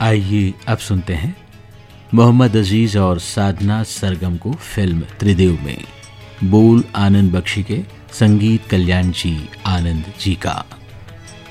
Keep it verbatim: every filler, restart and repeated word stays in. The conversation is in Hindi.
आइए अब सुनते हैं मोहम्मद अजीज और साधना सरगम को फिल्म त्रिदेव में। बोल आनंद बख्शी के, संगीत कल्याण जी आनंद जी का।